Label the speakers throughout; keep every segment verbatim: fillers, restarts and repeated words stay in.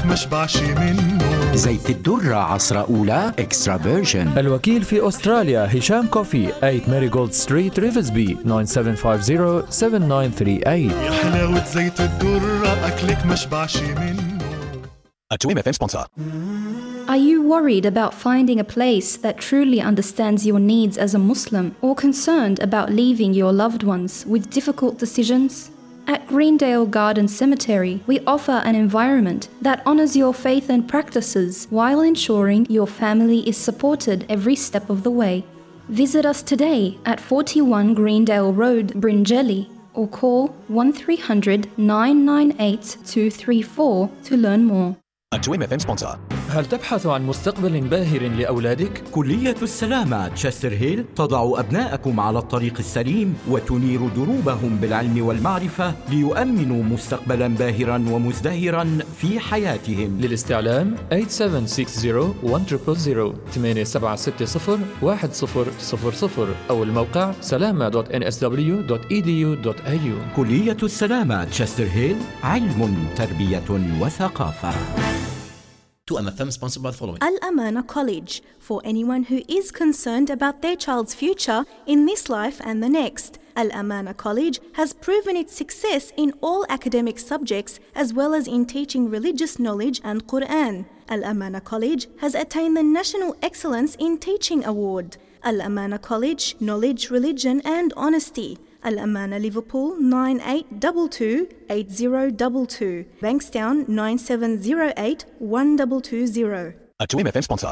Speaker 1: أكلك مشبعش منه.
Speaker 2: زيت الدرة عصرة أولى إكسترا فيرجن.
Speaker 3: الوكيل في أستراليا هشام كوفي ثمانية ماريغولد ستريت ريفزبي تسعة سبعة خمسة صفر سبعة تسعة ثلاثة ثمانية.
Speaker 1: يا حلاوة زيت الدرة أكلك مشبعش منه.
Speaker 4: A two M F M sponsor.
Speaker 5: Are you worried about finding a place that truly understands your needs as a Muslim, or concerned about leaving your loved ones with difficult decisions? At Greendale Garden Cemetery, we offer an environment that honors your faith and practices while ensuring your family is supported every step of the way. Visit us today at forty-one Greendale Road, Bringelly, or call one three hundred nine nine eight two three four to learn more.
Speaker 4: A two M F M sponsor.
Speaker 3: هل تبحث عن مستقبل باهر لأولادك؟
Speaker 2: كلية السلامة تشستر هيل تضع أبنائكم على الطريق السليم وتنير دروبهم بالعلم والمعرفة ليؤمنوا مستقبلا باهرا ومزدهرا في حياتهم.
Speaker 3: للاستعلام ثمانية سبعة ستة صفر واحد صفر صفر ثمانية سبعة ستة صفر واحد صفر صفر صفر أو الموقع سلامة دوت إن إس دبليو دوت إي دي يو دوت إيه يو.
Speaker 2: كلية السلامة تشستر هيل، علم، تربية وثقافة.
Speaker 4: two M F M sponsored by the following.
Speaker 6: Al-Amana College, for anyone who is concerned about their child's future in this life and the next. Al-Amana College has proven its success in all academic subjects as well as in teaching religious knowledge and Quran. Al-Amana College has attained the National Excellence in Teaching Award. Al-Amana College, knowledge, religion and honesty. Al-Amana Liverpool nine eight two two eight zero two two. Bankstown nine seven zero eight one two two zero.
Speaker 4: A two M F M sponsor.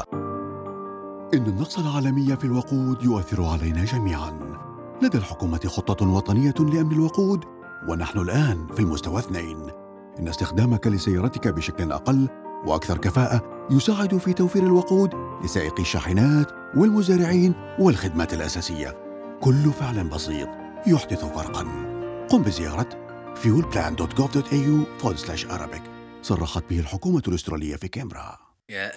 Speaker 7: إن النقص العالمي في الوقود يؤثر علينا جميعاً. لدى الحكومة خطة وطنية لأمن الوقود، ونحن الآن في المستوى اثنين. إن استخدامك لسيارتك بشكل أقل وأكثر كفاءة يساعد في توفير الوقود لسائقي الشاحنات والمزارعين والخدمات الأساسية. كل فعل بسيط يحدث فرقاً. قم بزيارة fuel plan dot gov dot a u forward slash arabic. صرحت به الحكومة الأسترالية في كامبرا.